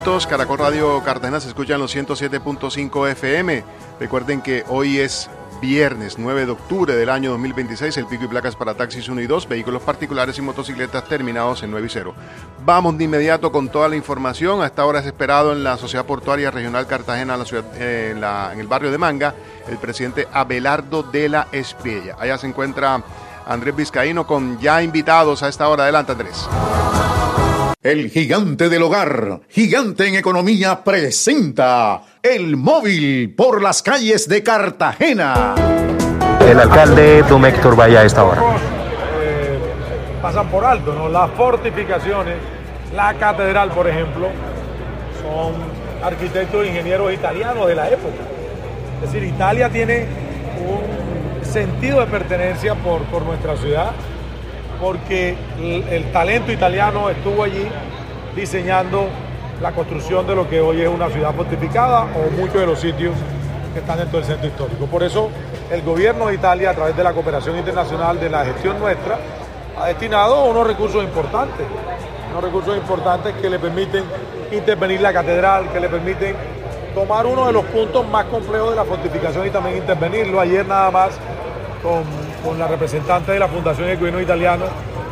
Caracol Radio Cartagena se escucha en los 107.5 FM. Recuerden que hoy es viernes 9 de octubre del año 2026, el pico y placas para taxis 1 y 2, vehículos particulares y motocicletas terminados en 9 y 0. Vamos de inmediato con toda la información. A esta hora es esperado en la Sociedad Portuaria Regional Cartagena, en el barrio de Manga, el presidente Abelardo de la Espriella. Allá se encuentra Andrés Vizcaíno con ya invitados a esta hora. Adelante, Andrés. El gigante del hogar, gigante en economía, presenta El Móvil por las calles de Cartagena. El alcalde don Héctor Valle a esta hora. Pasan por alto, ¿no? Las fortificaciones, la catedral, por ejemplo, son arquitectos e ingenieros italianos de la época. Es decir, Italia tiene un sentido de pertenencia por nuestra ciudad, porque el talento italiano estuvo allí diseñando la construcción de lo que hoy es una ciudad fortificada o muchos de los sitios que están dentro del centro histórico. Por eso el gobierno de Italia, a través de la cooperación internacional de la gestión nuestra, ha destinado unos recursos importantes que le permiten intervenir la catedral, que le permiten tomar uno de los puntos más complejos de la fortificación y también intervenirlo. Ayer nada más con la representante de la Fundación del Gobierno Italiano,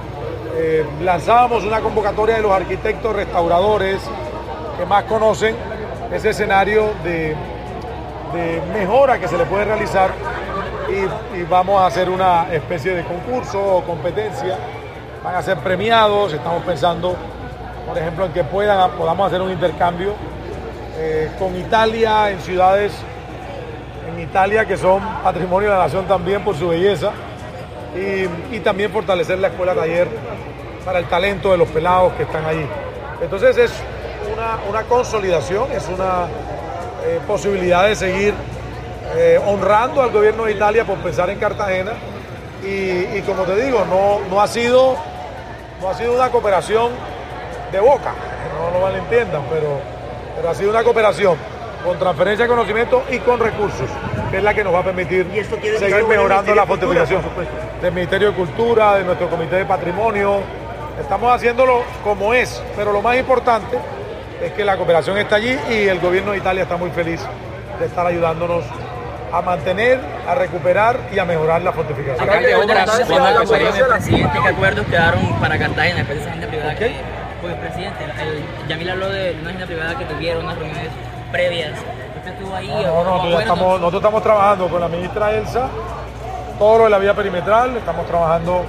lanzábamos una convocatoria de los arquitectos restauradores que más conocen ese escenario de mejora que se le puede realizar y vamos a hacer una especie de concurso o competencia. Van a ser premiados. Estamos pensando, por ejemplo, en que podamos hacer un intercambio con Italia en ciudades en Italia que son patrimonio de la nación también por su belleza, y también fortalecer la escuela taller para el talento de los pelados que están allí. Entonces es una consolidación, es una posibilidad de seguir honrando al gobierno de Italia por pensar en Cartagena, y como te digo, no ha sido una cooperación de boca, no lo malentiendan, pero ha sido una cooperación con transferencia de conocimiento y con recursos, que es la que nos va a permitir seguir mejorando la fortificación del Ministerio de Cultura, de nuestro Comité de Patrimonio. Estamos haciéndolo como es, pero lo más importante es que la cooperación está allí y el gobierno de Italia está muy feliz de estar ayudándonos a mantener, a recuperar y a mejorar la fortificación. Alcalde, cuando la conferencia del presidente, ¿qué acuerdos quedaron para Cartagena, después de esa agenda privada? Okay. Pues el presidente, Yamil habló de una agenda privada que tuvieron, unas reuniones previas. ¿Usted estuvo ahí? Nosotros estamos trabajando con la ministra Elsa todo lo de la vía perimetral. Estamos trabajando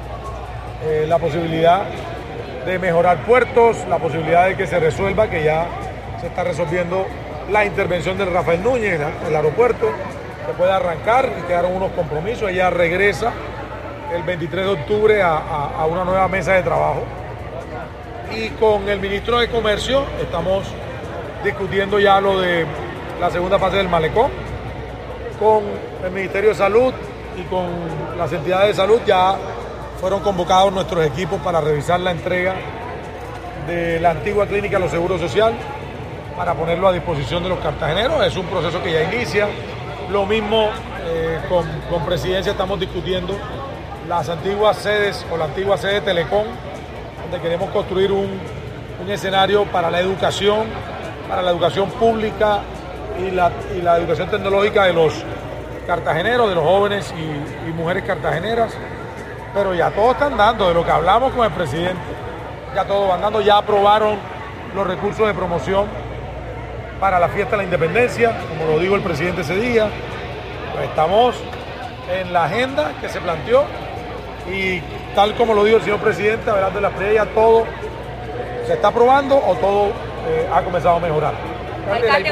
la posibilidad de mejorar puertos, la posibilidad de que se resuelva, que ya se está resolviendo la intervención del Rafael Núñez, el aeropuerto, que puede arrancar, y quedaron unos compromisos. Ella regresa el 23 de octubre a una nueva mesa de trabajo. Y con el ministro de Comercio estamos discutiendo ya lo de la segunda fase del malecón. Con el Ministerio de Salud y con las entidades de salud ya fueron convocados nuestros equipos para revisar la entrega de la antigua clínica de los Seguros Social para ponerlo a disposición de los cartageneros. Es un proceso que ya inicia. Lo mismo con Presidencia estamos discutiendo las antiguas sedes o la antigua sede de Telecom, donde queremos construir un escenario para la educación pública y la educación tecnológica de los cartageneros, de los jóvenes y mujeres cartageneras. Pero ya todo está andando, de lo que hablamos con el presidente, ya todo va andando. Ya aprobaron los recursos de promoción para la fiesta de la independencia, como lo dijo el presidente ese día. Pues estamos en la agenda que se planteó, y tal como lo dijo el señor presidente Abelardo de la Espriella, todo se está aprobando o todo ha comenzado a mejorar. Alcalde,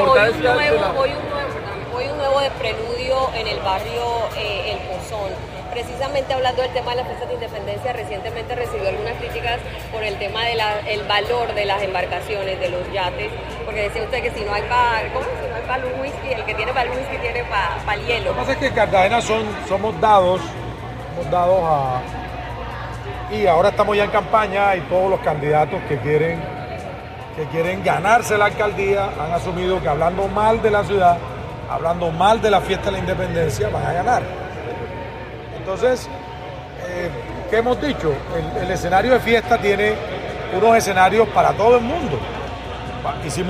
hoy un nuevo de preludio en el barrio El Pozón. Precisamente hablando del tema de las fiestas de independencia, recientemente recibió algunas críticas por el tema del valor de las embarcaciones, de los yates, porque decía usted que si no hay para un whisky, el que tiene para el whisky tiene para el hielo. Lo que pasa es que en Cartagena somos dados y ahora estamos ya en campaña, y todos los candidatos que quieren ganarse la alcaldía han asumido que hablando mal de la ciudad, hablando mal de la fiesta de la independencia, van a ganar. Entonces, ¿qué hemos dicho? El escenario de fiesta tiene unos escenarios para todo el mundo. hicimos